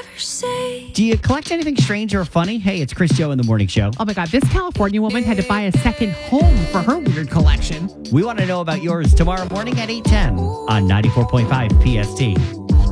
Do you collect anything strange or funny? Hey, it's Chris Joe in the Morning Show. Oh my God, this California woman had to buy a second home for her weird collection. We want to know about yours tomorrow morning at 8:10 on 94.5 PST.